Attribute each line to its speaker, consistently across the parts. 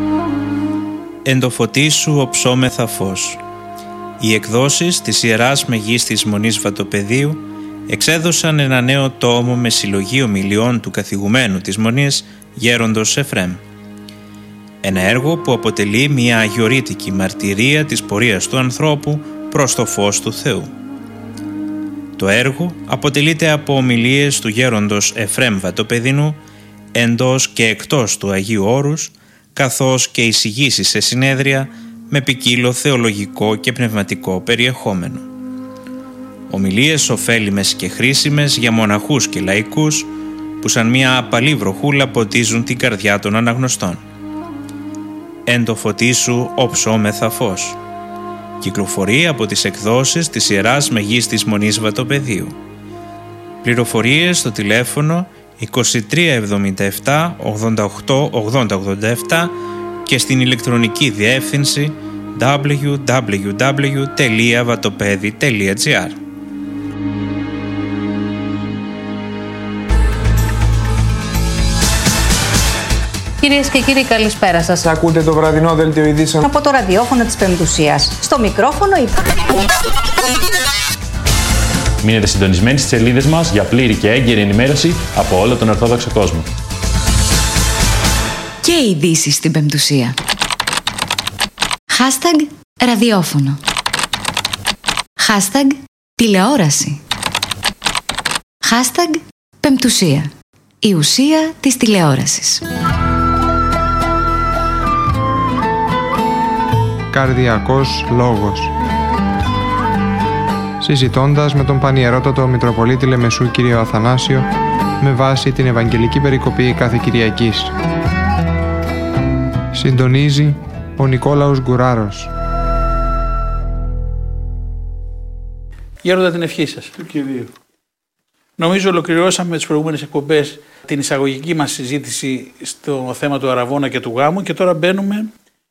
Speaker 1: Εν το φωτί σου οψόμεθα φως. Οι εκδόσεις της Ιεράς Μεγίστης Μονής Βατοπεδίου εξέδωσαν ένα νέο τόμο με συλλογή ομιλιών του καθηγουμένου της Μονής Γέροντος Εφρέμ. Ένα έργο που αποτελεί μια αγιορείτικη μαρτυρία της πορείας του ανθρώπου προς το φως του Θεού. Το έργο αποτελείται από ομιλίες του Γέροντος Εφρέμ Βατοπεδινού εντός και εκτός του Αγίου Όρους, καθώς και εισηγήσεις σε συνέδρια με ποικίλο θεολογικό και πνευματικό περιεχόμενο. Ομιλίες ωφέλιμες και χρήσιμες για μοναχούς και λαϊκούς που σαν μια απαλή βροχούλα ποτίζουν την καρδιά των αναγνωστών. Εν το φωτί σου οψόμεθα φως. Κυκλοφορεί από τις εκδόσεις της Ιεράς Μεγίστης Μονής Βατοπεδίου. Πληροφορίες στο τηλέφωνο 2377 88 80 87 και στην ηλεκτρονική διεύθυνση www.vatopedi.gr.
Speaker 2: Κυρίες και κύριοι, καλησπέρα σας.
Speaker 3: Ακούτε το βραδινό δελτίο ειδήσεων
Speaker 2: από το ραδιόφωνο της Πεμπτουσίας. Στο μικρόφωνο
Speaker 4: Μείνετε συντονισμένοι στις σελίδες μας για πλήρη και έγκαιρη ενημέρωση από όλο τον Ορθόδοξο κόσμο.
Speaker 5: Και ειδήσεις στην Πεμπτουσία. Hashtag ραδιόφωνο. Hashtag τηλεόραση. Hashtag Πεμπτουσία. Η ουσία της τηλεόρασης.
Speaker 3: Καρδιακός λόγος. Συζητώντας με τον Πανιερότατο Μητροπολίτη Λεμεσού κύριο Αθανάσιο με βάση την Ευαγγελική Περικοπή κάθε Κυριακής. Συντονίζει ο Νικόλαος Γκουράρος.
Speaker 6: Γέροντα, την ευχή σας.
Speaker 7: Του Κυρίου.
Speaker 6: Νομίζω ολοκληρώσαμε με τις προηγούμενες εκπομπές την εισαγωγική μας συζήτηση στο θέμα του αραβώνα και του γάμου και τώρα μπαίνουμε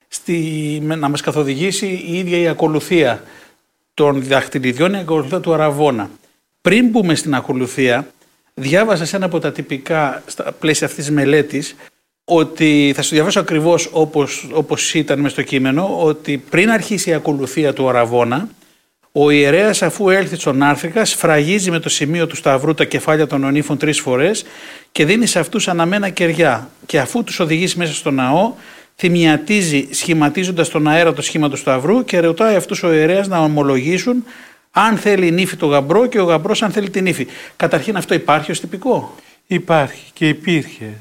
Speaker 6: να μας καθοδηγήσει η ίδια η ακολουθία των διδακτηριδιών, η ακολουθία του αραβώνα. Πριν μπούμε στην ακολουθία, διάβασα σε ένα από τα τυπικά στα πλαίσια αυτής της μελέτης ότι θα σου διαβάσω ακριβώς όπως ήταν μες στο κείμενο, ότι πριν αρχίσει η ακολουθία του αραβώνα, ο ιερέας, αφού έλθει στον άρθρικα, σφραγίζει με το σημείο του σταυρού τα κεφάλια των ονύφων 3 φορές και δίνει σε αυτούς αναμένα κεριά. Και αφού τους οδηγήσει μέσα στο ναό, θυμιατίζει σχηματίζοντας τον αέρα το σχήμα του σταυρού και ρωτάει αυτούς ο ιερέας να ομολογήσουν αν θέλει η νύφη το γαμπρό και ο γαμπρός αν θέλει την νύφη. Καταρχήν, αυτό υπάρχει ως τυπικό?
Speaker 7: Υπάρχει και υπήρχε.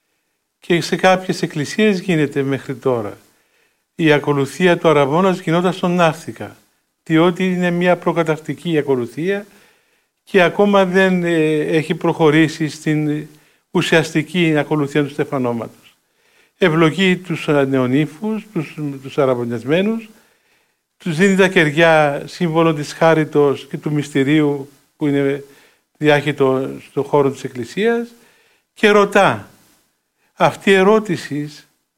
Speaker 7: Και σε κάποιες εκκλησίες γίνεται μέχρι τώρα. Η ακολουθία του αραβώνας γινόταν στον άρθρικα, διότι είναι μια προκαταρκτική ακολουθία και ακόμα δεν έχει προχωρήσει στην ουσιαστική ακολουθία του στεφανώματος. Ευλογεί τους νεονύφους, τους αραβωνιασμένους, τους δίνει τα κεριά, σύμβολο της χάριτος και του μυστηρίου που είναι διάχυτο στον χώρο της Εκκλησίας και ρωτά. Αυτή η ερώτηση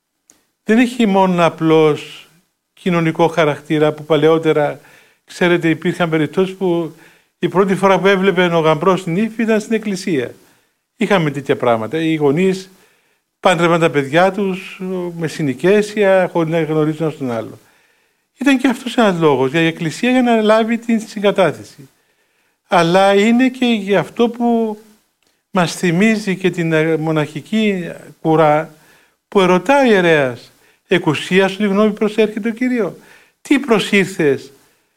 Speaker 7: δεν έχει μόνο απλώς κοινωνικό χαρακτήρα που παλαιότερα, ξέρετε, υπήρχαν περιπτώσεις που η πρώτη φορά που έβλεπε ο γαμπρός την ύφη ήταν στην εκκλησία. Είχαμε τέτοια πράγματα. Οι γονείς πάντρευαν τα παιδιά τους με συνοικέσια, χωρίς να γνωρίζουν ένα τον άλλο. Ήταν και αυτός ένας λόγος για η εκκλησία για να λάβει την συγκατάθεση. Αλλά είναι και για αυτό που μας θυμίζει και την μοναχική κουρά που ερωτάει ο ιερέας. Εκουσία σου τη γνώμη προσέρχεται ο Κύριο. Τι προσήρθες?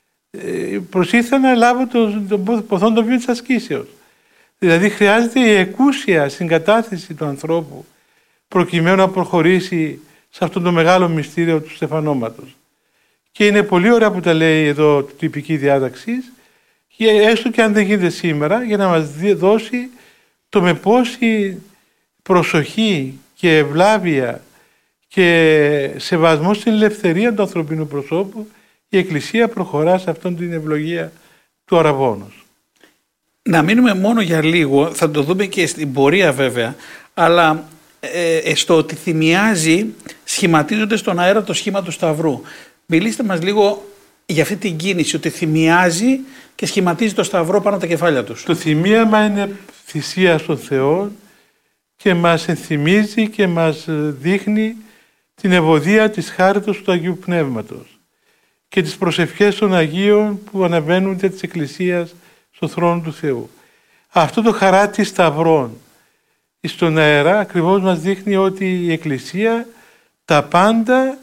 Speaker 7: Προσήρθα να λάβω τον ποθόν το βίο της ασκήσεως. Δηλαδή χρειάζεται η εκούσια συγκατάθεση του ανθρώπου προκειμένου να προχωρήσει σε αυτό το μεγάλο μυστήριο του στεφανώματος. Και είναι πολύ ωραία που τα λέει εδώ τυπική διάταξη, έστω και αν δεν γίνεται σήμερα, για να μας δώσει το με πόση προσοχή και ευλάβεια και σεβασμό στην ελευθερία του ανθρωπίνου προσώπου η Εκκλησία προχωρά σε αυτόν την ευλογία του αραβώνος.
Speaker 6: Να μείνουμε μόνο για λίγο, θα το δούμε και στην πορεία βέβαια, αλλά στο ότι θυμιάζει σχηματίζονται στον αέρα το σχήμα του σταυρού. Μιλήστε μας λίγο για αυτή την κίνηση, ότι θυμιάζει και σχηματίζει το σταυρό πάνω από τα κεφάλια τους.
Speaker 7: Το θυμίαμα είναι θυσία στον Θεό και μας ενθυμίζει και μας δείχνει την ευωδία της χάριτος του Αγίου Πνεύματος και τις προσευχές των Αγίων που αναβαίνουν για της Εκκλησίας στον θρόνο του Θεού. Αυτό το χαράτι σταυρών στον αέρα ακριβώς μας δείχνει ότι η Εκκλησία τα πάντα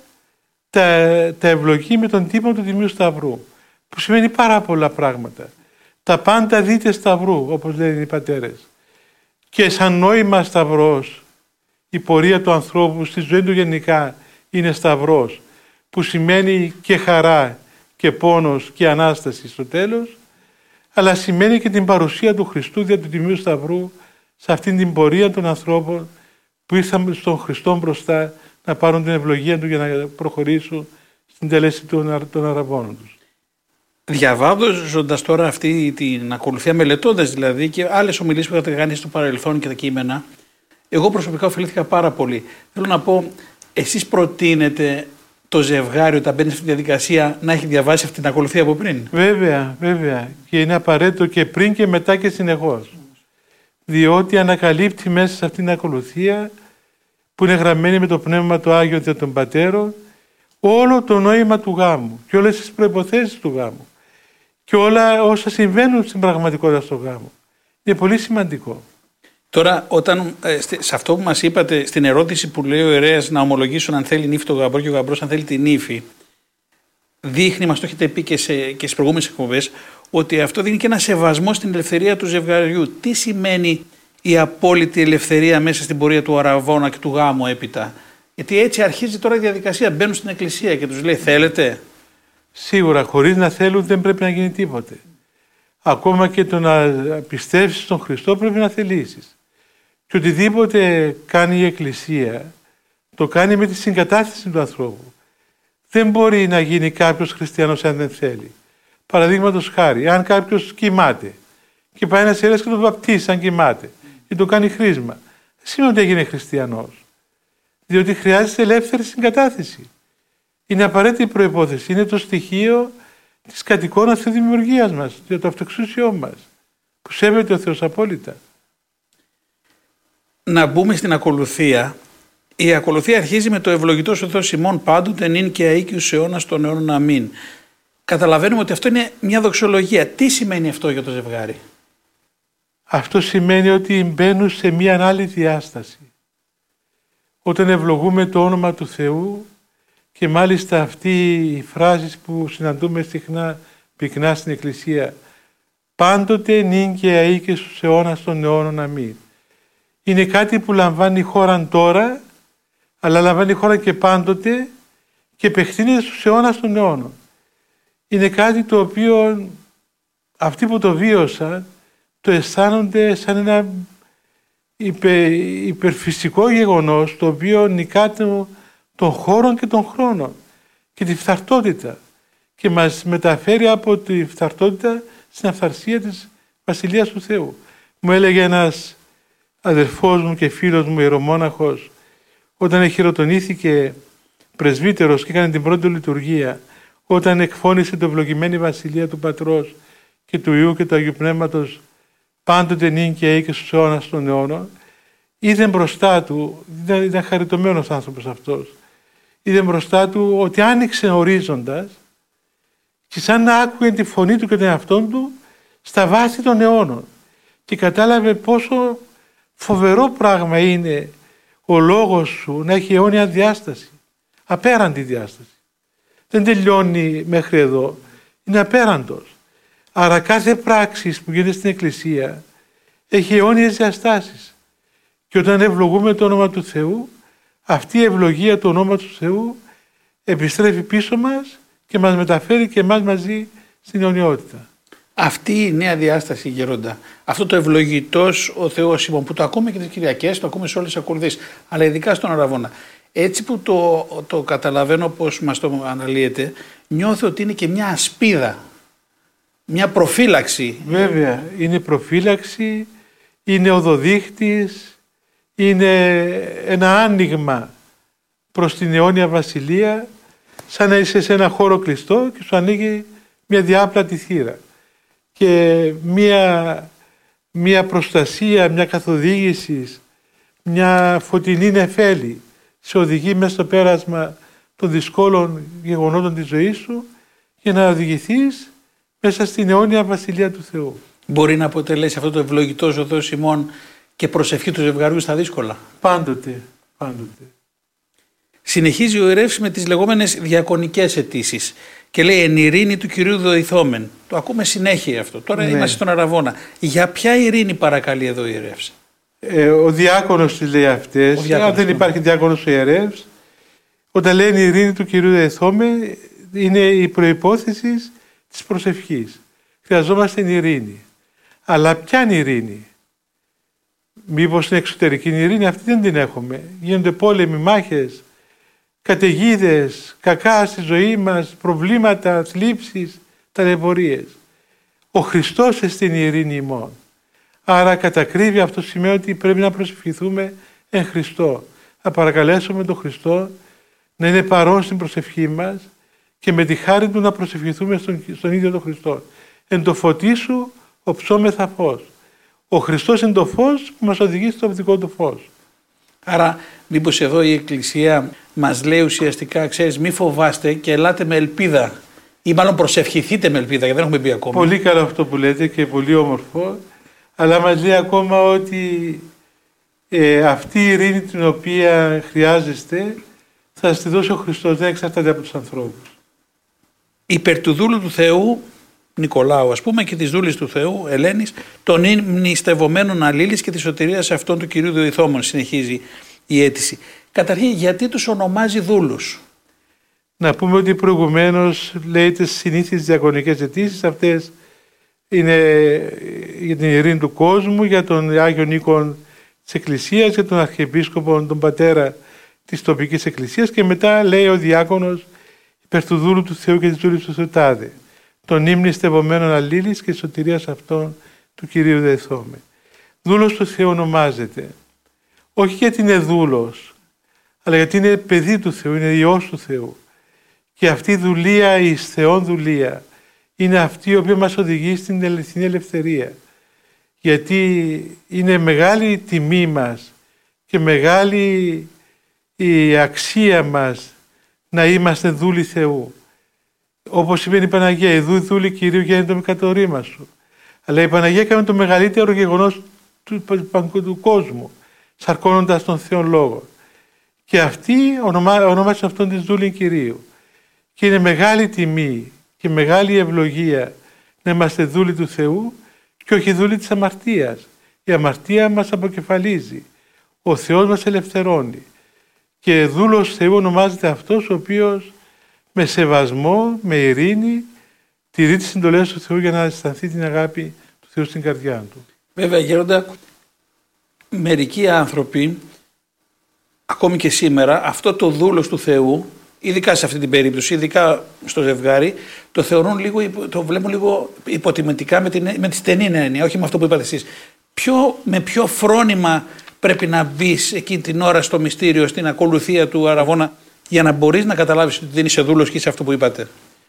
Speaker 7: τα ευλογεί με τον τύπο του Τιμίου Σταυρού, που σημαίνει πάρα πολλά πράγματα. Τα πάντα δείτε σταυρού, όπως λένε οι πατέρες. Και σαν νόημα σταυρός, η πορεία του ανθρώπου στη ζωή του γενικά είναι σταυρός, που σημαίνει και χαρά και πόνος και Ανάσταση στο τέλος, αλλά σημαίνει και την παρουσία του Χριστού δια του Τιμίου Σταυρού σε αυτήν την πορεία των ανθρώπων που ήρθαν στον Χριστό μπροστά να πάρουν την ευλογία του για να προχωρήσουν στην τελέση των αραβώνων τους.
Speaker 6: Διαβάζοντας τώρα αυτή την ακολουθία, μελετώντας δηλαδή και άλλες ομιλίες που είχατε κάνει στο παρελθόν και τα κείμενα, εγώ προσωπικά ωφελήθηκα πάρα πολύ. Θέλω να πω, εσείς προτείνετε το ζευγάρι όταν μπαίνει στη διαδικασία να έχει διαβάσει αυτή την ακολουθία από πριν?
Speaker 7: Βέβαια, βέβαια. Και είναι απαραίτητο και πριν και μετά και συνεχώς. Διότι ανακαλύπτει μέσα σε αυτήν την ακολουθία που είναι γραμμένη με το Πνεύμα του Άγιο και των Πατέρων όλο το νόημα του γάμου και όλες τις προϋποθέσεις του γάμου και όλα όσα συμβαίνουν στην πραγματικότητα στο γάμο. Είναι πολύ σημαντικό.
Speaker 6: Τώρα, όταν σε αυτό που μας είπατε, στην ερώτηση που λέει ο ιερέας να ομολογήσουν αν θέλει νύφη το γαμπρό και ο γαμπρός αν θέλει την νύφη, δείχνει, μας το έχετε πει και στις προηγούμενες εκπομπές, ότι αυτό δίνει και ένα σεβασμό στην ελευθερία του ζευγαριού. Τι σημαίνει η απόλυτη ελευθερία μέσα στην πορεία του αραβώνα και του γάμου έπειτα? Γιατί έτσι αρχίζει τώρα η διαδικασία. Μπαίνουν στην εκκλησία και τους λέει θέλετε.
Speaker 7: Σίγουρα, χωρίς να θέλουν δεν πρέπει να γίνει τίποτε. Ακόμα και το να πιστεύσεις στον Χριστό πρέπει να θελήσεις. Και οτιδήποτε κάνει η Εκκλησία το κάνει με τη συγκατάθεση του ανθρώπου. Δεν μπορεί να γίνει κάποιος χριστιανός αν δεν θέλει. Παραδείγματος χάρη, αν κάποιος κοιμάται και πάει ένας ιερέας και τον βαπτίσει αν κοιμάται ή το κάνει χρήσμα, δεν σημαίνει ότι έγινε χριστιανός. Διότι χρειάζεται ελεύθερη συγκατάθεση. Είναι απαραίτητη προϋπόθεση. Είναι το στοιχείο της κατοικώνας της δημιουργίας μας, το αυτοεξούσιό μας, που σέβεται ο Θεός απόλυτα.
Speaker 6: Να μπούμε στην ακολουθία. Η ακολουθία αρχίζει με το ευλογητός ο Θεός ημών πάντοτε νυν και αΐκιους αιώνας των αιώνων αμήν. Καταλαβαίνουμε ότι αυτό είναι μια δοξολογία. Τι σημαίνει αυτό για το ζευγάρι?
Speaker 7: Αυτό σημαίνει ότι μπαίνουν σε μια άλλη διάσταση. Όταν ευλογούμε το όνομα του Θεού και μάλιστα αυτή οι φράσεις που συναντούμε συχνά πυκνά στην Εκκλησία, πάντοτε νυν και αΐ στους αιώνας των αιώνων αμήν. Είναι κάτι που λαμβάνει χώρα τώρα, αλλά λαμβάνει χώρα και πάντοτε και επεκτείνεται στους αιώνας των αιώνων. Είναι κάτι το οποίο αυτοί που το βίωσαν το αισθάνονται σαν ένα υπερφυσικό γεγονός το οποίο νικά των χώρων και των χρόνων και τη φθαρτότητα και μας μεταφέρει από τη φθαρτότητα στην αυθαρσία της Βασιλείας του Θεού. Μου έλεγε ένας αδερφός μου και φίλος μου ιερομόναχος, όταν χειροτονήθηκε πρεσβύτερος και έκανε την πρώτη λειτουργία, όταν εκφώνησε το ευλογημένη Βασιλεία του Πατρός και του Υιού και του Αγίου Πνεύματος πάντοτε νυν και αεί και στους αιώνας των αιώνων, είδε μπροστά του, ήταν χαριτωμένος άνθρωπος αυτός, είδε μπροστά του ότι άνοιξε ορίζοντας και σαν να άκουγε τη φωνή του και τον εαυτόν του στα βάθη των αιώνων και κατάλαβε πόσο φοβερό πράγμα είναι ο λόγος σου να έχει αιώνια διάσταση, απέραντη διάσταση. Δεν τελειώνει μέχρι εδώ, είναι απέραντος. Άρα κάθε πράξη που γίνεται στην Εκκλησία έχει αιώνιες διαστάσεις. Και όταν ευλογούμε το όνομα του Θεού, αυτή η ευλογία του ονόματος του Θεού επιστρέφει πίσω μας και μας μεταφέρει και εμάς μαζί στην αιωνιότητα. Αυτή
Speaker 6: η νέα διάσταση, Γέροντα, αυτό το ευλογητός ο Θεός ημών που το ακούμε και τις Κυριακές, το ακούμε σε όλες τις ακολουθίες, αλλά ειδικά στον Αραβώνα. Έτσι που το καταλαβαίνω πώς μας το αναλύεται, νιώθω ότι είναι και μια ασπίδα, μια προφύλαξη.
Speaker 7: Βέβαια, είναι προφύλαξη, είναι οδοδείχτης, είναι ένα άνοιγμα προς την αιώνια βασιλεία, σαν να είσαι σε ένα χώρο κλειστό και σου ανοίγει μια διάπλατη θύρα και μια προστασία, μια καθοδήγηση, μια φωτεινή νεφέλη σε οδηγεί μέσα στο πέρασμα των δυσκόλων γεγονότων της ζωής σου για να οδηγηθείς μέσα στην αιώνια βασιλεία του Θεού.
Speaker 6: Μπορεί να αποτελέσει αυτό το ευλογητό ζωδός ημών και προσευχή του ζευγαριού στα δύσκολα.
Speaker 7: Πάντοτε.
Speaker 6: Συνεχίζει ο ιερεύς με τις λεγόμενες διακονικές αιτήσεις και λέει εν ειρήνη του Κυρίου Δεηθόμεν. Το ακούμε συνέχεια αυτό. Τώρα είμαστε στον Αραβώνα. Για ποια ειρήνη παρακαλεί εδώ ο ιερεύς?
Speaker 7: Ο διάκονος τις λέει αυτές. Αν δεν υπάρχει διάκονος ο ιερεύς, όταν λένε η ειρήνη του Κυρίου Δεηθόμεν, είναι η προϋπόθεση της προσευχής. Χρειαζόμαστε την ειρήνη. Αλλά ποια είναι η ειρήνη? Μήπως είναι εξωτερική ειρήνη? Αυτή δεν την έχουμε. Γίνονται πόλεμοι, μάχες, καταιγίδες, κακά στη ζωή μας, προβλήματα, θλίψεις, ταλαιπωρίες. Ο Χριστός εστίν η ειρήνη ημών. Άρα κατακρίβει αυτό σημαίνει ότι πρέπει να προσευχηθούμε εν Χριστώ. Να παρακαλέσουμε τον Χριστό να είναι παρόν στην προσευχή μας και με τη χάρη Του να προσευχηθούμε στον ίδιο τον Χριστό. Εν το φωτί σου οψόμεθα φως. Ο Χριστός είναι το φως που μας οδηγεί στο δικό Του φως.
Speaker 6: Άρα μήπως εδώ η Εκκλησία μας λέει ουσιαστικά, ξέρεις, μη φοβάστε και ελάτε με ελπίδα, ή μάλλον προσευχηθείτε με ελπίδα, γιατί δεν έχουμε πει ακόμα.
Speaker 7: Πολύ καλό αυτό που λέτε και πολύ όμορφο, αλλά μας λέει ακόμα ότι αυτή η ειρήνη την οποία χρειάζεστε θα σας τη δώσει ο Χριστός, δεν εξαρτάται από τους ανθρώπους.
Speaker 6: Υπέρ του δούλου του Θεού Νικολάου, ας πούμε, και της δούλης του Θεού Ελένης, των υμνηστευομένων αλλήλης και της σωτηρίας αυτών του Κυρίου Δεηθόμων, συνεχίζει η αίτηση. Καταρχήν, γιατί τους ονομάζει δούλους?
Speaker 7: Να πούμε ότι προηγουμένως λέει τις συνήθειες διακονικές αιτήσεις, αυτές είναι για την ειρήνη του κόσμου, για τον Άγιο Νίκον της Εκκλησίας, για τον Αρχιεπίσκοπο, τον πατέρα της τοπικής Εκκλησίας, και μετά λέει ο διάκονος υπέρ του δούλου του Θεού και της δούλης του Θεού τάδε, των υμνηστευομένων αλλήλης και της σωτηρίας αυτών του Κυρίου Δεηθόμεν. Δούλος του Θεού ονομάζεται, όχι γιατί είναι δούλος, αλλά γιατί είναι παιδί του Θεού, είναι Υιός του Θεού. Και αυτή η δουλεία, η εις Θεόν δουλεία, είναι αυτή η οποία μας οδηγεί στην αληθινή ελευθερία. Γιατί είναι μεγάλη η τιμή μας και μεγάλη η αξία μας να είμαστε δούλοι Θεού. Όπως είπε η Παναγία, «Ιδού η δούλη Κυρίου γέννητο με κατ' το ρήμα σου». Αλλά η Παναγία έκανε το μεγαλύτερο γεγονός του κόσμου, σαρκώνοντας τον Θεό Λόγο. Και αυτή ονομάζει αυτόν της δούλη Κυρίου. Και είναι μεγάλη τιμή και μεγάλη ευλογία να είμαστε δούλοι του Θεού και όχι δούλοι της αμαρτίας. Η αμαρτία μας αποκεφαλίζει. Ο Θεός μας ελευθερώνει. Και δούλος Θεού ονομάζεται αυτός ο οποίος με σεβασμό, με ειρήνη, τηρεί τις συντολές του Θεού για να αισθανθεί την αγάπη του Θεού στην καρδιά του.
Speaker 6: Βέβαια, Γέροντα, μερικοί άνθρωποι, ακόμη και σήμερα, αυτό το δούλος του Θεού, ειδικά σε αυτή την περίπτωση, ειδικά στο ζευγάρι, το θεωρούν λίγο, το βλέπουν λίγο υποτιμητικά με τη στενή έννοια, όχι με αυτό που είπατε εσείς. Με ποιο φρόνημα πρέπει να μπεις εκείνη την ώρα στο μυστήριο, στην ακολουθία του Αραβώνα, για να μπορείς να καταλάβεις ότι δεν είσαι δούλος και είσαι αυτό που είπατε?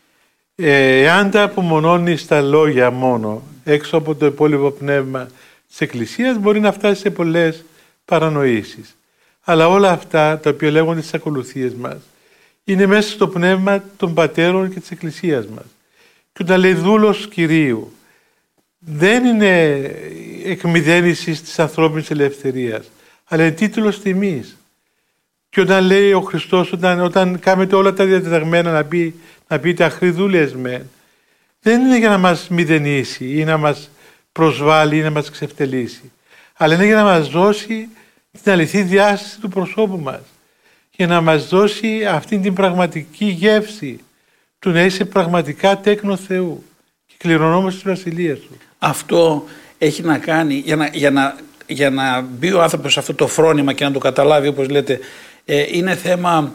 Speaker 7: Εάν τα απομονώνεις τα λόγια μόνο, έξω από το υπόλοιπο πνεύμα της Εκκλησίας, μπορεί να φτάσει σε πολλές παρανοήσεις. Αλλά όλα αυτά τα οποία λέγονται στις ακολουθίες μας είναι μέσα στο πνεύμα των πατέρων και της Εκκλησίας μας. Και όταν λέει δούλος Κυρίου, δεν είναι εκμυδένιση της ανθρώπινης ελευθερίας, αλλά είναι τίτλος τιμής. Και όταν λέει ο Χριστός, όταν κάνετε όλα τα διατεταγμένα να πείτε αχριδούλες μεν, δεν είναι για να μας μηδενίσει ή να μας προσβάλλει ή να μας ξεφτελίσει, αλλά είναι για να μας δώσει την αληθή διάσταση του προσώπου μας, για να μας δώσει αυτή την πραγματική γεύση του να είσαι πραγματικά τέκνο Θεού και κληρονόμος της Βασιλείας Του.
Speaker 6: Αυτό έχει να κάνει, για να μπει ο άνθρωπος σε αυτό το φρόνημα και να το καταλάβει, όπως λέτε, είναι θέμα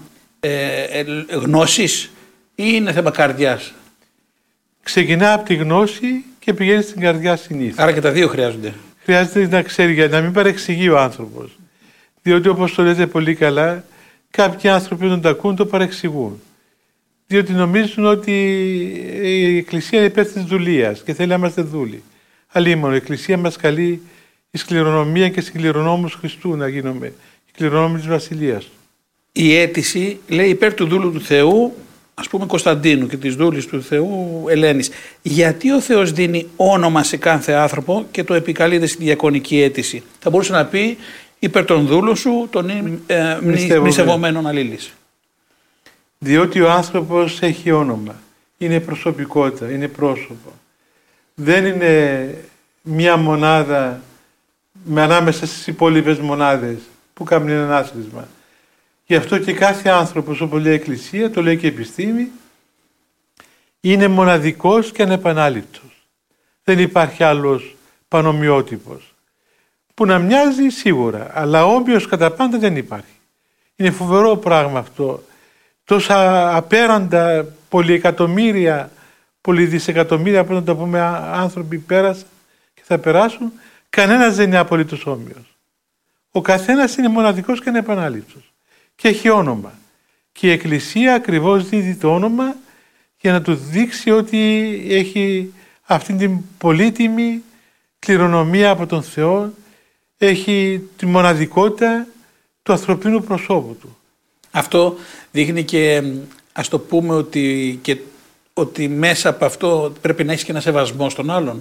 Speaker 6: γνώσης ή είναι θέμα καρδιάς?
Speaker 7: Ξεκινά από τη γνώση και πηγαίνει στην καρδιά συνήθως.
Speaker 6: Άρα και τα δύο χρειάζονται.
Speaker 7: Χρειάζεται να ξέρει, για να μην παρεξηγεί ο άνθρωπος. Διότι, όπως το λέτε πολύ καλά, κάποιοι άνθρωποι όταν το ακούν το παρεξηγούν. Διότι νομίζουν ότι η Εκκλησία είναι υπέρ της δουλείας και θέλει να είμαστε δούλοι. Αλλήμον, η Εκκλησία μας καλεί η σκληρονομία και συγκληρονόμους Χριστού να γίνουμε, η κληρονόμοι της Βασιλείας Του.
Speaker 6: η αίτηση λέει υπέρ του δούλου του Θεού, ας πούμε Κωνσταντίνου, και της δούλης του Θεού Ελένης. Γιατί ο Θεός δίνει όνομα σε κάθε άνθρωπο και το επικαλείται στη διακονική αίτηση? Θα μπορούσε να πει υπέρ των δούλων σου, των μνηστευομένων αλλήλης.
Speaker 7: Διότι ο άνθρωπος έχει όνομα, είναι προσωπικότητα, είναι πρόσωπο. Δεν είναι μια μονάδα με ανάμεσα στις υπόλοιπες μονάδες που κάνουν ένα άθροισμα. Γι' αυτό και κάθε άνθρωπος, όπως λέει η Εκκλησία, το λέει και η επιστήμη, είναι μοναδικός και ανεπανάληπτος. Δεν υπάρχει άλλος πανομοιότυπος. Που να μοιάζει σίγουρα, αλλά όμοιος κατά πάντα δεν υπάρχει. Είναι φοβερό πράγμα αυτό. Τόσα απέραντα πολυεκατομμύρια, πολυδισεκατομμύρια, πώς να το πούμε, άνθρωποι πέρασαν και θα περάσουν, κανένας δεν είναι απολύτως όμοιος. Ο καθένας είναι μοναδικός και ανεπανάληπτος και έχει όνομα. Και η Εκκλησία ακριβώς δίδει το όνομα για να του δείξει ότι έχει αυτή την πολύτιμη κληρονομία από τον Θεό, έχει τη μοναδικότητα του ανθρωπίνου προσώπου του. Αυτό
Speaker 6: δείχνει και, ας το πούμε, ότι μέσα από αυτό πρέπει να έχεις και ένα σεβασμό στον άλλον.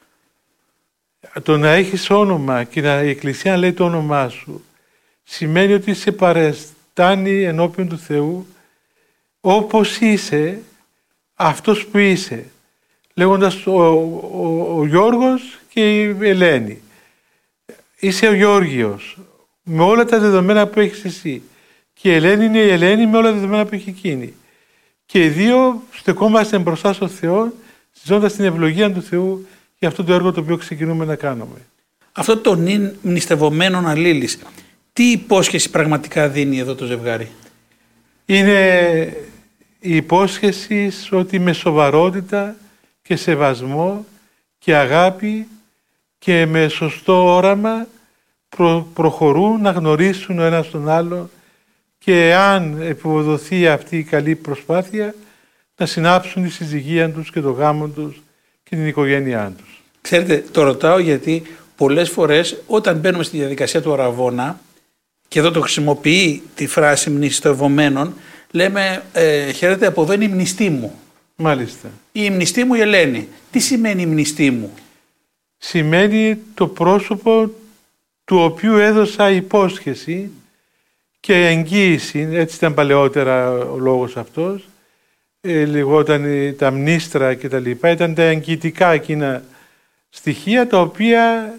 Speaker 7: Το να έχεις όνομα και η Εκκλησία λέει το όνομά σου σημαίνει ότι σε παρεστάνει ενώπιον του Θεού όπως είσαι, αυτός που είσαι, λέγοντας ο Γιώργος και η Ελένη. Είσαι ο Γιώργιος με όλα τα δεδομένα που έχεις εσύ και η Ελένη είναι η Ελένη με όλα τα δεδομένα που έχει εκείνη. Και οι δύο στεκόμαστε μπροστά στον Θεό, ζώντας την ευλογία του Θεού για αυτό το έργο το οποίο ξεκινούμε να κάνουμε.
Speaker 6: Αυτό το νυν μνηστευομένων αλλήλης, τι υπόσχεση πραγματικά δίνει εδώ το ζευγάρι?
Speaker 7: Είναι η υπόσχεση ότι με σοβαρότητα και σεβασμό και αγάπη και με σωστό όραμα προχωρούν να γνωρίσουν ο ένας τον άλλο και αν επιβοδοθεί αυτή η καλή προσπάθεια να συνάψουν τη συζυγία τους και το γάμο τους και την οικογένειά τους.
Speaker 6: Ξέρετε, το ρωτάω γιατί πολλές φορές όταν μπαίνουμε στη διαδικασία του αραβώνα και εδώ το χρησιμοποιεί τη φράση μνηστευομένων, λέμε χαίρετε, από εδώ είναι η μνηστή μου.
Speaker 7: Μάλιστα.
Speaker 6: Η μνηστή μου η Ελένη. Τι σημαίνει η μνηστή μου?
Speaker 7: Σημαίνει το πρόσωπο του οποίου έδωσα υπόσχεση και εγγύηση, έτσι ήταν παλαιότερα ο λόγος αυτός, λεγόταν τα μνήστρα και τα λοιπά, ήταν τα εγγυητικά εκείνα στοιχεία τα οποία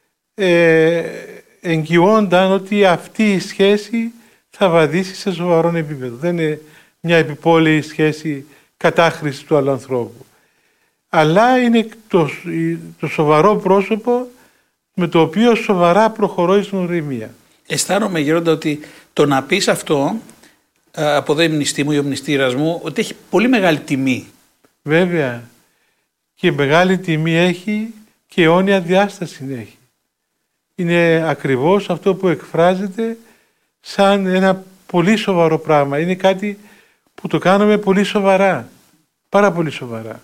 Speaker 7: εγγυώνταν ότι αυτή η σχέση θα βαδίσει σε σοβαρό επίπεδο. Δεν είναι μια επιπόλαιη σχέση κατάχρηση του άλλου ανθρώπου. Αλλά είναι το σοβαρό πρόσωπο με το οποίο σοβαρά προχωρώ στην οριμία.
Speaker 6: Αισθάνομαι, Γέροντα, ότι το να πεις αυτό, από εδώ η μνηστή μου ή ο μνηστήρας μου, ότι έχει πολύ μεγάλη τιμή.
Speaker 7: Βέβαια. Και μεγάλη τιμή έχει και αιώνια διάσταση έχει. Είναι ακριβώς αυτό που εκφράζεται σαν ένα πολύ σοβαρό πράγμα. Είναι κάτι που το κάνουμε πολύ σοβαρά. Πάρα πολύ σοβαρά.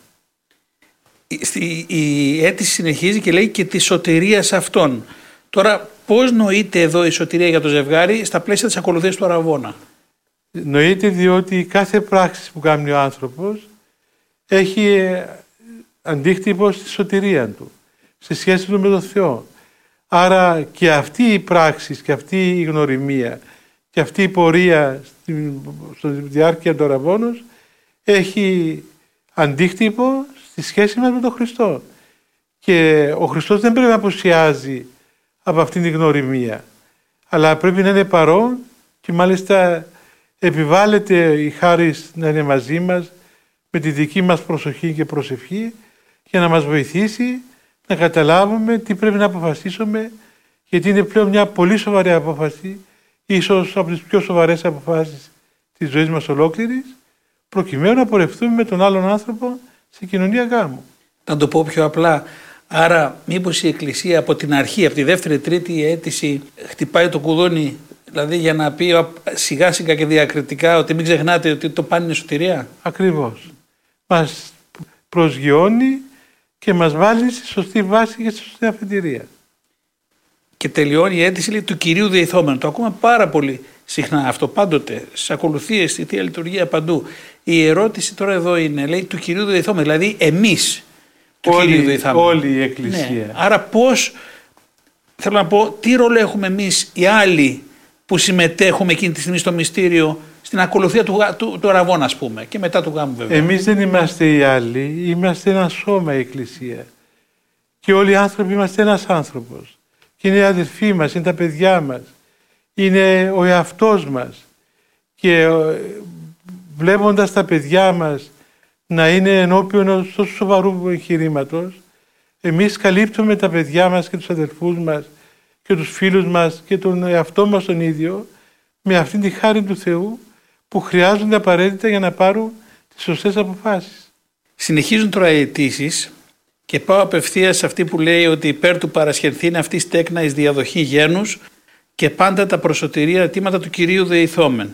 Speaker 6: Η αίτηση συνεχίζει και λέει και τη σωτηρία σε αυτόν. Τώρα πώς νοείται εδώ η σωτηρία για το ζευγάρι στα πλαίσια της ακολουθίας του αραβώνα?
Speaker 7: Νοείται διότι κάθε πράξη που κάνει ο άνθρωπος έχει αντίκτυπο στη σωτηρία του, στη σχέση του με τον Θεό. Άρα και αυτή η πράξη και αυτή η γνωριμία και αυτή η πορεία στη διάρκεια του αραβώνος έχει αντίκτυπο στη σχέση μας με τον Χριστό. Και ο Χριστός δεν πρέπει να απουσιάζει από αυτήν την γνωριμία, αλλά πρέπει να είναι παρόν και μάλιστα επιβάλλεται η χάρις να είναι μαζί μας με τη δική μας προσοχή και προσευχή για να μας βοηθήσει να καταλάβουμε τι πρέπει να αποφασίσουμε, γιατί είναι πλέον μια πολύ σοβαρή απόφαση, ίσως από τις πιο σοβαρές αποφάσεις της ζωής μας ολόκληρης, προκειμένου να πορευτούμε με τον άλλον άνθρωπο σε κοινωνία γάμου.
Speaker 6: Να το πω πιο απλά, άρα μήπως η Εκκλησία από την αρχή, από τη δεύτερη τρίτη αίτηση χτυπάει το κουδούνι, δηλαδή για να πει σιγά σιγά και διακριτικά ότι μην ξεχνάτε ότι το πάνε είναι σωτηρία?
Speaker 7: Ακριβώς. Μας προσγειώνει και μας βάλει στη σωστή βάση και στη σωστή αφετηρία.
Speaker 6: Και τελειώνει η αίτηση, λέει, του Κυρίου Δεηθόμενου. Το ακούμε πάρα πολύ συχνά αυτό πάντοτε, στις ακολουθίες, στη Θεία Λειτουργία, παντού. Η ερώτηση τώρα εδώ είναι, λέει, του Κυρίου Δεηθώμε, δηλαδή εμείς του Κυρίου Δεηθάμε.
Speaker 7: Όλη η Εκκλησία. Ναι.
Speaker 6: Άρα πώς, θέλω να πω, τι ρόλο έχουμε εμείς οι άλλοι που συμμετέχουμε εκείνη τη στιγμή στο μυστήριο, στην ακολουθία του αραβώνα, ας πούμε, και μετά του γάμου βέβαια.
Speaker 7: Εμείς δεν είμαστε οι άλλοι, είμαστε ένα σώμα η Εκκλησία. Και όλοι οι άνθρωποι είμαστε ένας άνθρωπος. Και είναι οι αδελφοί μας, είναι τα παιδιά μας, είναι ο εαυτός μας. Και βλέποντας τα παιδιά μας να είναι ενώπιον ενός τόσο σοβαρού εγχειρήματος, εμείς καλύπτουμε τα παιδιά μας και τους αδελφούς μας και τους φίλους μας και τον εαυτό μας τον ίδιο με αυτήν τη χάρη του Θεού που χρειάζονται απαραίτητα για να πάρουν τις σωστές αποφάσεις.
Speaker 6: Συνεχίζουν τώρα οι αιτήσεις και πάω απευθείας σε αυτή που λέει ότι υπέρ του παρασχενθήν αυτή στέκνα εις διαδοχή γένους και πάντα τα προσωτηρία αιτήματα του Κυρίου Δεηθόμεν.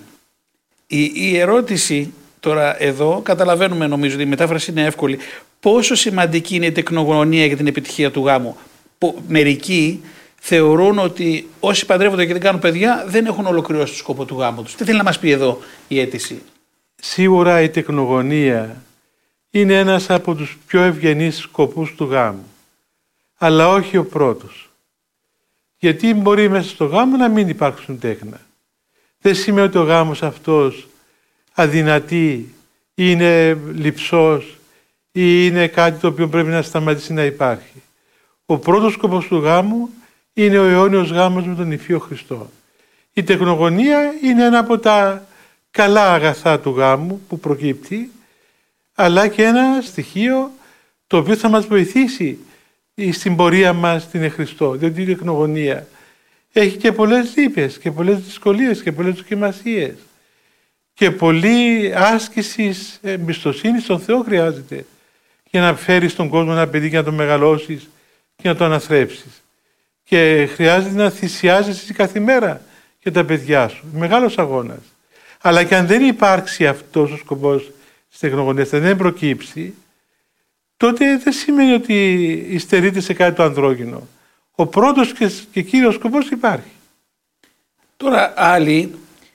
Speaker 6: Η ερώτηση τώρα εδώ, καταλαβαίνουμε νομίζω ότι η μετάφραση είναι εύκολη, πόσο σημαντική είναι η τεκνογωνία για την επιτυχία του γάμου. Μερικοί θεωρούν ότι όσοι παντρεύονται και δεν κάνουν παιδιά δεν έχουν ολοκληρώσει το σκοπό του γάμου τους. Τι θέλει να μας πει εδώ η αίτηση?
Speaker 7: Σίγουρα η τεκνογωνία είναι ένας από τους πιο ευγενείς σκοπούς του γάμου, αλλά όχι ο πρώτος. Γιατί μπορεί μέσα στο γάμο να μην υπάρξουν τέκνα. Δεν σημαίνει ότι ο γάμος αυτός αδυνατεί ή είναι λειψός ή είναι κάτι το οποίο πρέπει να σταματήσει να υπάρχει. Ο πρώτος σκοπός του γάμου είναι ο αιώνιος γάμος με τον Υφείο Χριστό. Η τεκνογωνία είναι ένα από τα καλά αγαθά του γάμου που προκύπτει, αλλά και ένα στοιχείο το οποίο θα μας βοηθήσει στην πορεία μας στην Χριστό. Διότι η τεκνογωνία έχει και πολλές λύπες και πολλές δυσκολίες και πολλές δοκιμασίες και πολλή άσκηση εμπιστοσύνη στον Θεό χρειάζεται για να φέρεις στον κόσμο ένα παιδί και να τον μεγαλώσεις και να το αναθρέψεις. Και χρειάζεται να θυσιάζεσαι κάθε μέρα για τα παιδιά σου. Μεγάλος αγώνας. Αλλά και αν δεν υπάρξει αυτός ο σκοπός της τεκνογωνίας, δεν προκύψει, τότε δεν σημαίνει ότι υστερείται σε κάτι το ανδρόγυνο. Ο πρώτος και κύριος σκοπός υπάρχει.
Speaker 6: Τώρα άλλοι,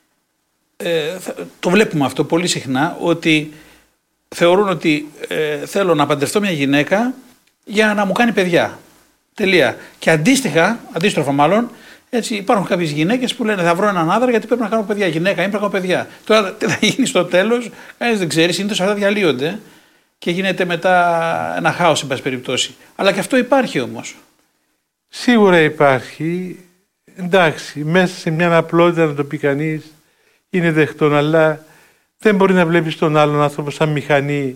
Speaker 6: το βλέπουμε αυτό πολύ συχνά, ότι θεωρούν ότι θέλω να παντρευτώ μια γυναίκα για να μου κάνει παιδιά. Τελεία. Και αντίστροφα μάλλον, έτσι, υπάρχουν κάποιες γυναίκες που λένε θα βρω έναν άντρα γιατί πρέπει να κάνω παιδιά. Γυναίκα είναι, πρέπει να κάνω παιδιά. Τώρα τι θα γίνει στο τέλος, κανείς δεν ξέρει, συνήθως αυτά διαλύονται και γίνεται μετά ένα χάος, εν πάση περιπτώσει. Αλλά και αυτό υπάρχει όμως.
Speaker 7: Σίγουρα υπάρχει. Εντάξει, μέσα σε μια απλότητα να το πει κανείς είναι δεχτόν, αλλά δεν μπορεί να βλέπεις τον άλλον άνθρωπο σαν μηχανή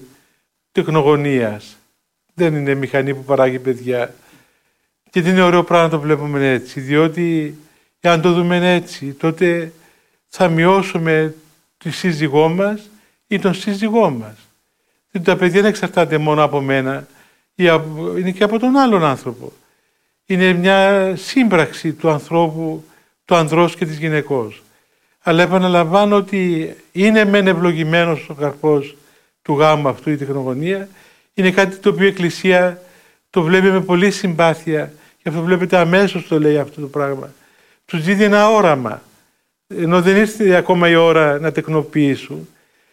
Speaker 7: τεκνογωνίας. Δεν είναι μηχανή που παράγει παιδιά. Και δεν είναι ωραίο πράγμα να το βλέπουμε έτσι, διότι αν το δούμε έτσι, τότε θα μειώσουμε τη σύζυγό μας ή τον σύζυγό μας. Διότι τα παιδιά δεν εξαρτάται μόνο από μένα, είναι και από τον άλλον άνθρωπο. Είναι μια σύμπραξη του ανθρώπου, του ανδρός και της γυναικός. Αλλά επαναλαμβάνω ότι είναι μεν ευλογημένος ο καρπός του γάμου αυτού, η τεκνογωνία. Είναι κάτι το οποίο η Εκκλησία το βλέπει με πολύ συμπάθεια και αυτό βλέπετε αμέσως το λέει αυτό το πράγμα. Τους δίδει ένα όραμα, ενώ δεν ήρθε ακόμα η ώρα να τεκνοποιήσουν.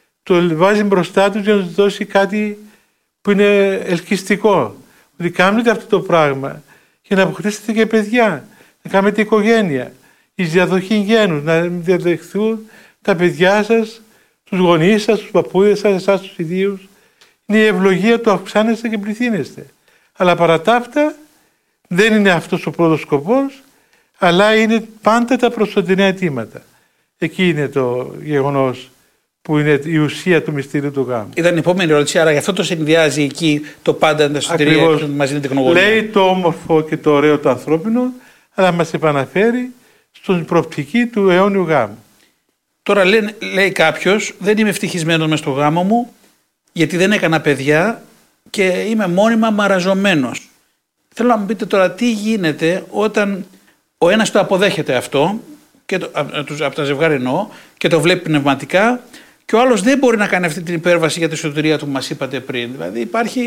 Speaker 7: Το βάζει μπροστά τους για να τους δώσει κάτι που είναι ελκυστικό. Ότι κάνετε αυτό το πράγμα για να αποκτήσετε και παιδιά, να κάνετε οικογένεια, η διαδοχή γένους, να διαδεχθούν τα παιδιά σας, τους γονείς σας, τους παππούδες σας, εσάς τους ιδίους. Είναι η ευλογία του αυξάνεστε και πληθύνεστε. Αλλά παρά τα αυτά δεν είναι αυτός ο πρώτος σκοπός, αλλά είναι πάντα τα προσωτηρία αιτήματα. Εκεί είναι το γεγονός που είναι η ουσία του μυστήριου του γάμου.
Speaker 6: Ήταν η επόμενη ερώτηση, άρα γι' αυτό το συνδυάζει εκεί το πάντα τα εσωτερία μαζί με την τεκνογωνία.
Speaker 7: Λέει το όμορφο και το ωραίο το ανθρώπινο, αλλά μας επαναφέρει στην προοπτική του αιώνιου γάμου.
Speaker 6: Τώρα λέει κάποιος, δεν είμαι ευτυχισμένος μες στο γάμο μου, γιατί δεν έκανα παιδιά και είμαι μόνιμα μαραζωμένος. Θέλω να μου πείτε τώρα τι γίνεται όταν ο ένας το αποδέχεται αυτό, και από τα ζευγάρι εννοώ, και το βλέπει πνευματικά, και ο άλλος δεν μπορεί να κάνει αυτή την υπέρβαση για τη σωτηρία του που μας είπατε πριν. Δηλαδή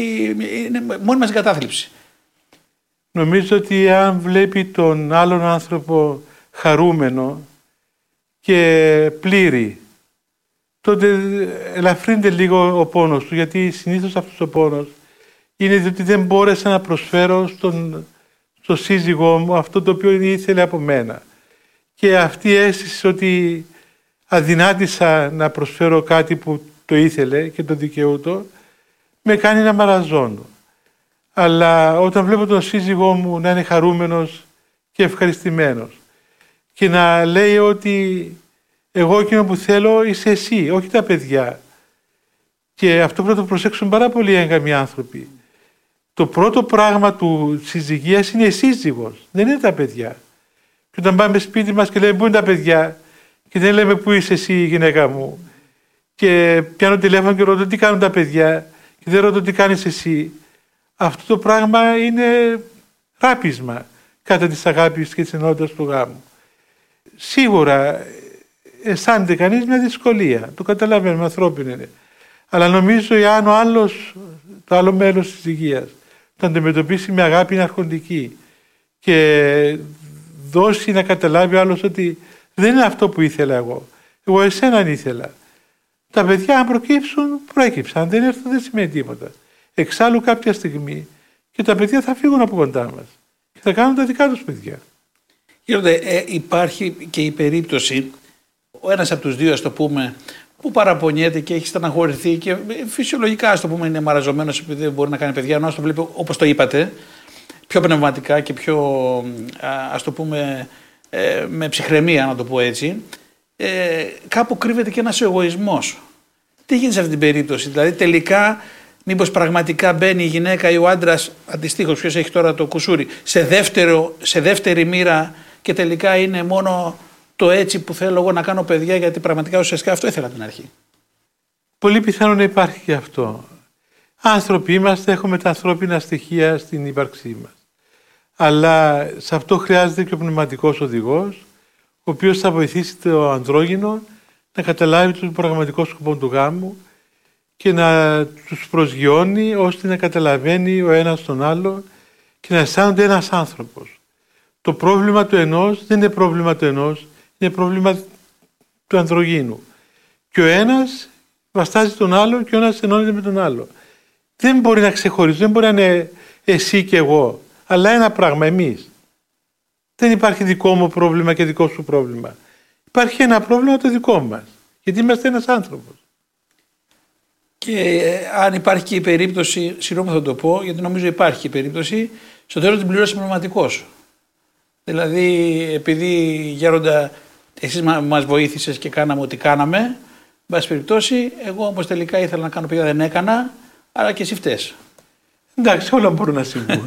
Speaker 6: είναι μόνιμα συγκατάθλιψη.
Speaker 7: Νομίζω ότι αν βλέπει τον άλλον άνθρωπο χαρούμενο και πλήρη, τότε ελαφρύνεται λίγο ο πόνος του, γιατί συνήθως αυτός ο πόνος είναι διότι δεν μπόρεσα να προσφέρω στο σύζυγό μου αυτό το οποίο ήθελε από μένα. Και αυτή η αίσθηση ότι αδυνάτησα να προσφέρω κάτι που το ήθελε και το δικαιούτο, με κάνει να μαραζώνω. Αλλά όταν βλέπω τον σύζυγό μου να είναι χαρούμενος και ευχαριστημένος και να λέει ότι εγώ εκείνο που θέλω είσαι εσύ, όχι τα παιδιά. Και αυτό πρέπει να το προσέξουν πάρα πολύ οι έγκαμοι άνθρωποι. Το πρώτο πράγμα του συζυγίας είναι η σύζυγος, δεν είναι τα παιδιά. Και όταν πάμε σπίτι μας και λέμε πού είναι τα παιδιά και δεν λέμε πού είσαι εσύ η γυναίκα μου και πιάνω τηλέφωνο και ρωτώ τι κάνουν τα παιδιά και δεν ρωτώ τι κάνεις εσύ, αυτό το πράγμα είναι ράπισμα κατά της αγάπης και της ενότητας του γάμου. Σίγουρα αισθάνεται κανείς μια δυσκολία, το καταλαβαίνουμε, ανθρώπινο είναι. Αλλά νομίζω εάν το άλλο μέλος της υγείας το αντιμετωπίσει με αγάπη, είναι αρχοντική και δώσει να καταλάβει ο άλλος ότι δεν είναι αυτό που ήθελα εγώ. Εγώ εσέναν ήθελα. Τα παιδιά αν προκύψουν, προέκυψαν. Αν δεν έρθουν δεν σημαίνει τίποτα. Εξάλλου κάποια στιγμή και τα παιδιά θα φύγουν από κοντά μας και θα κάνουν τα δικά τους παιδιά.
Speaker 6: Γέροντα, υπάρχει και η περίπτωση ο ένας από τους δύο, ας το πούμε, που παραπονιέται και έχει στεναχωρηθεί και φυσιολογικά, ας το πούμε, είναι μαραζωμένος επειδή δεν μπορεί να κάνει παιδιά, ενώ ας το βλέπει, όπως το είπατε, πιο πνευματικά και πιο, ας το πούμε, με ψυχραιμία, να το πω έτσι, κάπου κρύβεται και ένας εγωισμός. Τι γίνεται σε αυτή την περίπτωση, δηλαδή τελικά μήπως πραγματικά μπαίνει η γυναίκα ή ο άντρας, αντιστοίχως ποιος έχει τώρα το κουσούρι, σε δεύτερη μοίρα και τελικά είναι μόνο το έτσι που θέλω εγώ να κάνω παιδιά, γιατί πραγματικά ουσιαστικά αυτό ήθελα την αρχή.
Speaker 7: Πολύ πιθανό να υπάρχει και αυτό. Άνθρωποι είμαστε, έχουμε τα ανθρώπινα στοιχεία στην ύπαρξή μας. Αλλά σε αυτό χρειάζεται και ο πνευματικός οδηγός, ο οποίος θα βοηθήσει το ανδρόγυνο να καταλάβει τον πραγματικό σκοπό του γάμου και να τους προσγειώνει ώστε να καταλαβαίνει ο ένας τον άλλο και να αισθάνονται ένας άνθρωπος. Το πρόβλημα του ενός δεν είναι πρόβλημα του ενός, είναι πρόβλημα του ανδρογύνου. Και ο ένας βαστάζει τον άλλο και ο ένας ενώνεται με τον άλλο. Δεν μπορεί να ξεχωρίζει, δεν μπορεί να είναι εσύ και εγώ, αλλά ένα πράγμα, εμείς. Δεν υπάρχει δικό μου πρόβλημα και δικό σου πρόβλημα. Υπάρχει ένα πρόβλημα το δικό μας, γιατί είμαστε ένας άνθρωπος.
Speaker 6: Και αν υπάρχει και η περίπτωση, συγγνώμη θα το πω, γιατί νομίζω υπάρχει και η περίπτωση, στο τέλος την πληρώσει πνευματικός. Δηλαδή, επειδή Γέροντα, εσείς μας βοήθησες και κάναμε ό,τι κάναμε, εν πάση περιπτώσει, εγώ όμως τελικά ήθελα να κάνω παιδιά, δεν έκανα, αλλά και εσύ φταίς.
Speaker 7: Εντάξει, όλα μπορούν να συμβούν.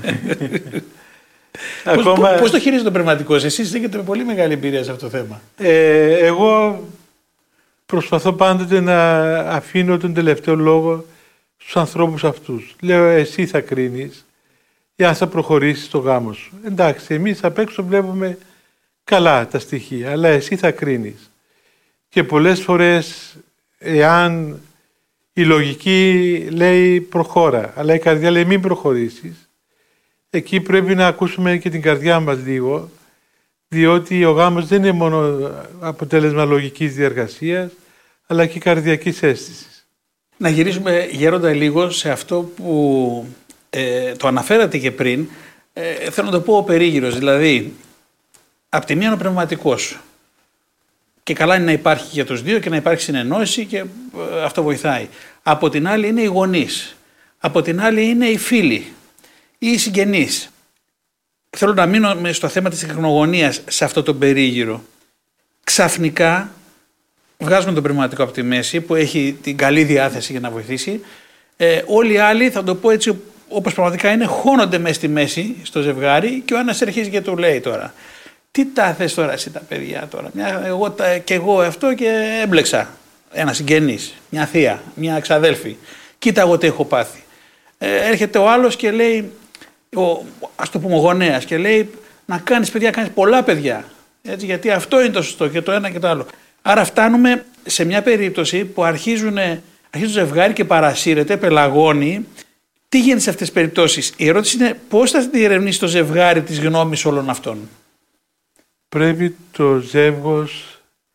Speaker 6: Πώς το χειρίζεται το πνευματικός, εσείς έχετε με πολύ μεγάλη εμπειρία σε αυτό το θέμα.
Speaker 7: Εγώ προσπαθώ πάντοτε να αφήνω τον τελευταίο λόγο στους ανθρώπους αυτούς. Λέω, εσύ θα κρίνεις για αν θα προχωρήσεις στο γάμο σου. Εντάξει, εμείς απ' έξω βλέπουμε καλά τα στοιχεία, αλλά εσύ θα κρίνεις. Και πολλές φορές, εάν η λογική λέει προχώρα, αλλά η καρδιά λέει μην προχωρήσεις, εκεί πρέπει να ακούσουμε και την καρδιά μας λίγο, διότι ο γάμος δεν είναι μόνο αποτέλεσμα λογικής διεργασίας, αλλά και καρδιακής αίσθησης.
Speaker 6: Να γυρίσουμε, Γέροντα, λίγο σε αυτό που το αναφέρατε και πριν, θέλω να το πω ο περίγυρος, δηλαδή απ' τη μία είναι ο πνευματικός και καλά είναι να υπάρχει για τους δύο και να υπάρχει συνεννόηση και αυτό βοηθάει. Από την άλλη είναι οι γονείς, από την άλλη είναι οι φίλοι ή οι συγγενείς. Θέλω να μείνω στο θέμα της τεχνογωνίας σε αυτό το περίγυρο. Ξαφνικά βγάζουμε τον πνευματικό από τη μέση που έχει την καλή διάθεση για να βοηθήσει. Όλοι οι άλλοι, θα το πω έτσι όπως πραγματικά είναι, χώνονται μέσα στη μέση στο ζευγάρι και ο ένας αρχίζει και του λέει τώρα τι τα θες τώρα εσύ τα παιδιά τώρα, εγώ αυτό και έμπλεξα ένα συγγενής, μια θεία, μια ξαδέλφη, κοίτα εγώ τι έχω πάθει. Έρχεται ο άλλος και λέει, ας το πούμε ο γονέας, και λέει να κάνεις παιδιά, κάνεις πολλά παιδιά, έτσι, γιατί αυτό είναι το σωστό και το ένα και το άλλο. Άρα φτάνουμε σε μια περίπτωση που αρχίζει το ζευγάρι και παρασύρεται, πελαγώνει. Τι γίνεται σε αυτές τις περιπτώσεις? Η ερώτηση είναι πώς θα διερευνήσει το ζευγάρι τις γνώμεις όλων αυτών.
Speaker 7: Πρέπει το ζεύγος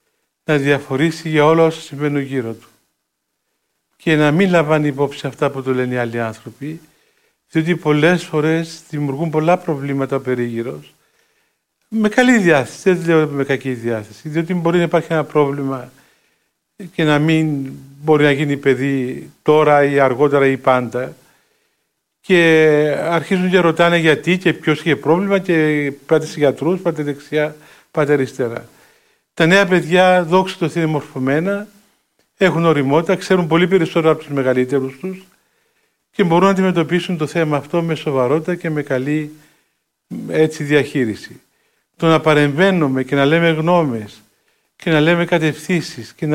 Speaker 7: να διαφορήσει για όλα όσα συμβαίνουν γύρω του και να μην λαμβάνει υπόψη αυτά που του λένε οι άλλοι άνθρωποι, διότι πολλές φορές δημιουργούν πολλά προβλήματα ο περίγυρος με καλή διάθεση, δεν λέω με κακή διάθεση, διότι μπορεί να υπάρχει ένα πρόβλημα και να μην μπορεί να γίνει παιδί τώρα ή αργότερα ή πάντα και αρχίζουν και ρωτάνε γιατί και ποιος είχε πρόβλημα και πάτε σε γιατρούς, πάτε δεξιά, πάτε αριστερά. Τα νέα παιδιά, δόξα τω Θεώ, είναι μορφωμένα, έχουν ωριμότητα, ξέρουν πολύ περισσότερο από τους μεγαλύτερους τους και μπορούν να αντιμετωπίσουν το θέμα αυτό με σοβαρότητα και με καλή διαχείριση. Το να παρεμβαίνουμε και να λέμε γνώμες και να λέμε κατευθύνσεις και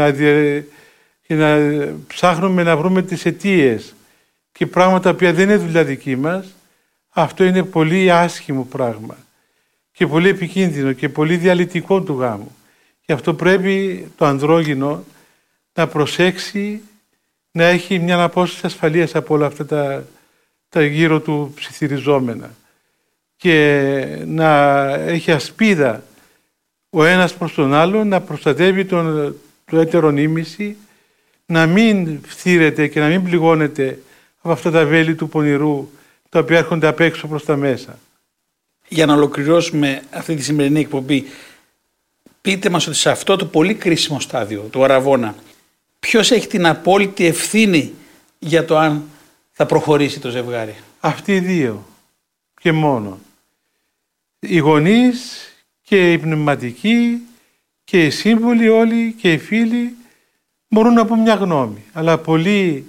Speaker 7: να ψάχνουμε να βρούμε τις αιτίες και πράγματα που δεν είναι δουλειά δική μας, αυτό είναι πολύ άσχημο πράγμα και πολύ επικίνδυνο και πολύ διαλυτικό του γάμου. Γι' αυτό πρέπει το ανδρόγυνο να προσέξει να έχει μια απόσταση ασφαλείας από όλα αυτά τα γύρω του ψιθυριζόμενα και να έχει ασπίδα ο ένας προς τον άλλον, να προστατεύει το έτερον ήμιση, να μην φθήρεται και να μην πληγώνεται από αυτά τα βέλη του πονηρού τα οποία έρχονται απ' έξω προς τα μέσα.
Speaker 6: Για να ολοκληρώσουμε αυτή τη σημερινή εκπομπή, πείτε μας ότι σε αυτό το πολύ κρίσιμο στάδιο του αραβώνα, ποιος έχει την απόλυτη ευθύνη για το αν θα προχωρήσει το ζευγάρι?
Speaker 7: Αυτοί οι δύο και μόνο. Οι γονείς και οι πνευματικοί και οι σύμβουλοι όλοι και οι φίλοι μπορούν να πούν μια γνώμη. Αλλά πολύ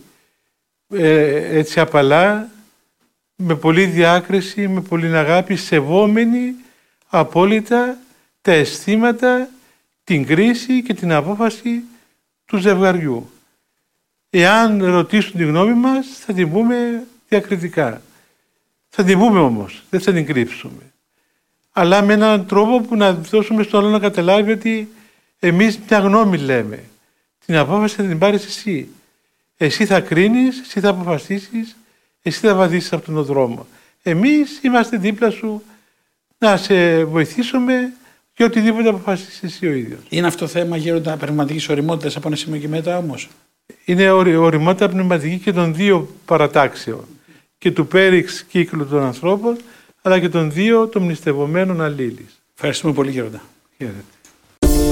Speaker 7: έτσι απαλά, με πολύ διάκριση, με πολύ αγάπη, σεβόμενοι απόλυτα τα αισθήματα, την κρίση και την απόφαση του ζευγαριού. Εάν ρωτήσουν τη γνώμη μας, θα την πούμε διακριτικά. Θα την πούμε όμως, δεν θα την κρύψουμε. Αλλά με έναν τρόπο που να δώσουμε στον άλλο να καταλάβει ότι εμείς μια γνώμη λέμε. Την απόφαση θα την πάρεις εσύ. Εσύ θα κρίνεις, εσύ θα αποφασίσεις, εσύ θα βαδίσεις από τον δρόμο. Εμείς είμαστε δίπλα σου να σε βοηθήσουμε και οτιδήποτε αποφασίσεις εσύ ο ίδιος.
Speaker 6: Είναι αυτό θέμα, γέροντα, πνευματικής ωριμότητας από ένα σημείο και μετά όμως?
Speaker 7: Είναι ωριμότητα πνευματική και των δύο παρατάξεων. Και του πέριξ κύκλου των ανθρώπων, αλλά και των δύο των μνηστευομένων αλλήλεις.
Speaker 6: Ευχαριστούμε πολύ, γέροντα.
Speaker 7: Χαίρετε.